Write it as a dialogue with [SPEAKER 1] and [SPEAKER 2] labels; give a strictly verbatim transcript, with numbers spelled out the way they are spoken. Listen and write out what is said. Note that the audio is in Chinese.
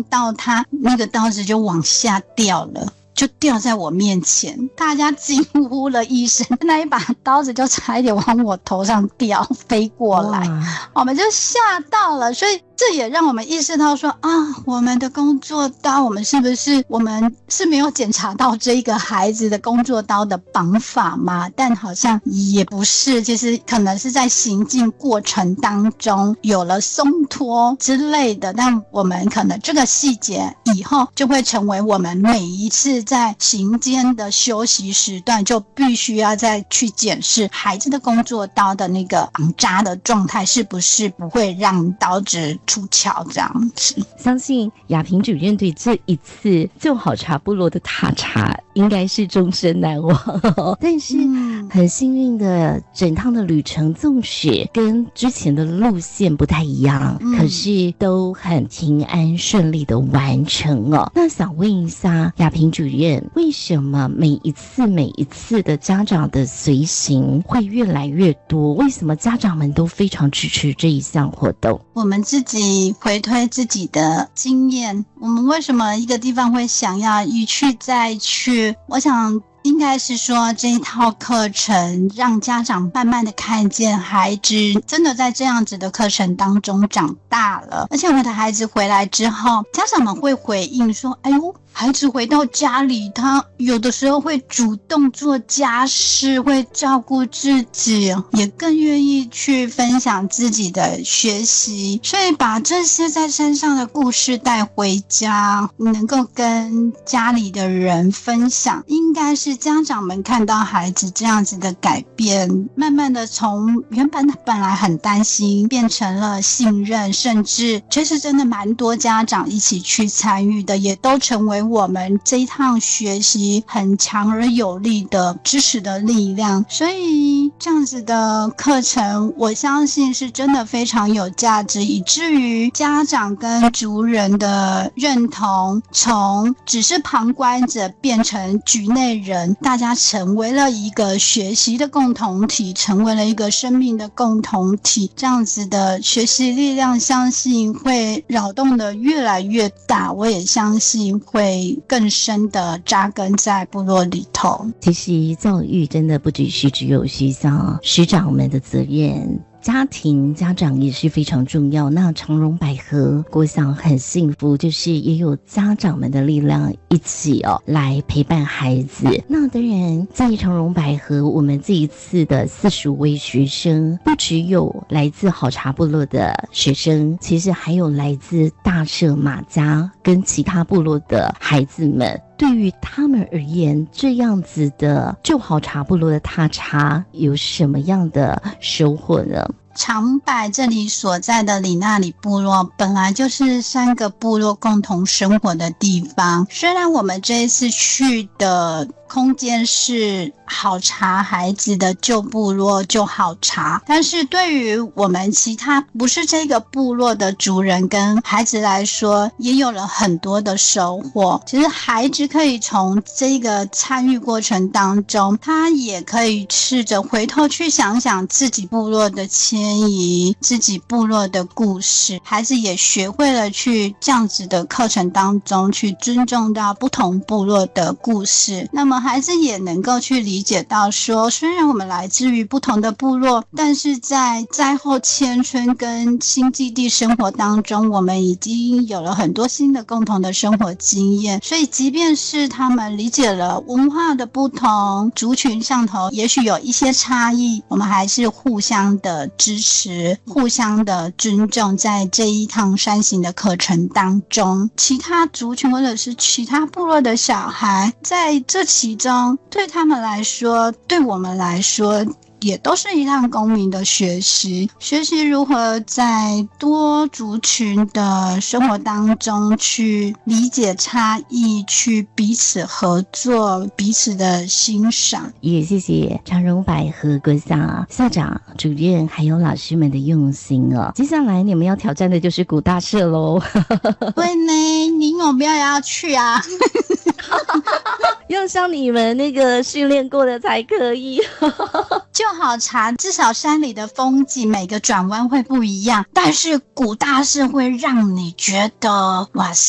[SPEAKER 1] 碰到它，那个刀子就往下掉了，就掉在我面前，大家惊呼了一声，那一把刀子就差一点往我头上掉飞过来，我们就吓到了。所以这也让我们意识到说啊，我们的工作刀，我们是不是我们是没有检查到这个孩子的工作刀的绑法吗？但好像也不是，其实可能是在行进过程当中有了松脱之类的，但我们可能这个细节以后就会成为我们每一次在行间的休息时段就必须要再去检视孩子的工作刀的那个绑扎的状态是不是不会让刀子出鞘这样子。
[SPEAKER 2] 相信雅萍主任对这一次就好茶部落的踏查应该是终身难忘但是很幸运的，整趟的旅程纵使跟之前的路线不太一样、嗯、可是都很平安顺利的完成哦。那想问一下雅萍主任，为什么每一次每一次的家长的随行会越来越多？为什么家长们都非常支持这一项活动？
[SPEAKER 1] 我们自己回推自己的经验，我们为什么一个地方会想要一去再去？我想应该是说这一套课程让家长慢慢的看见孩子真的在这样子的课程当中长大了，而且我的孩子回来之后，家长们会回应说，哎呦，孩子回到家里，他有的时候会主动做家事，会照顾自己，也更愿意去分享自己的学习，所以把这些在身上的故事带回家，能够跟家里的人分享，应该是家长们看到孩子这样子的改变，慢慢的从原本本来很担心变成了信任，甚至其实真的蛮多家长一起去参与的，也都成为我们这一趟学习很强而有力的支持的力量。所以这样子的课程我相信是真的非常有价值，以至于家长跟族人的认同从只是旁观者变成局内人，大家成为了一个学习的共同体，成为了一个生命的共同体，这样子的学习力量相信会扰动的越来越大，我也相信会更深的扎根在部落里头。
[SPEAKER 2] 其实教育真的不只是只有学校师长们的责任，家庭家长也是非常重要。那长荣百合国小很幸福，就是也有家长们的力量一起哦来陪伴孩子。那当然在长荣百合，我们这一次的四十五位学生不只有来自好茶部落的学生，其实还有来自大社马家跟其他部落的孩子们。对于他们而言，这样子的就好茶部落的踏查有什么样的收获呢？
[SPEAKER 1] 长柏这里所在的里纳里部落本来就是三个部落共同生活的地方，虽然我们这一次去的空间是好茶孩子的旧部落旧好茶，但是对于我们其他不是这个部落的族人跟孩子来说，也有了很多的收获。其实孩子可以从这个参与过程当中，他也可以试着回头去想想自己部落的迁移，自己部落的故事，孩子也学会了去这样子的课程当中去尊重到不同部落的故事。那么孩子也能够去理解到说，虽然我们来自于不同的部落，但是在灾后迁村跟新基地生活当中，我们已经有了很多新的共同的生活经验。所以即便是他们理解了文化的不同，族群上头也许有一些差异，我们还是互相的支持，互相的尊重，在这一趟山行的课程当中，其他族群或者是其他部落的小孩在这其中，对他们来说，对我们来说也都是一趟公民的学习，学习如何在多族群的生活当中去理解差异，去彼此合作，彼此的欣赏。
[SPEAKER 2] 也谢谢长荣百合国小校长、主任还有老师们的用心哦。接下来你们要挑战的就是古大社咯
[SPEAKER 1] 对呢，你有没有要去啊？
[SPEAKER 2] 要像你们那个训练过的才可以
[SPEAKER 1] 就好茶至少山里的风景每个转弯会不一样，但是古大社会让你觉得哇塞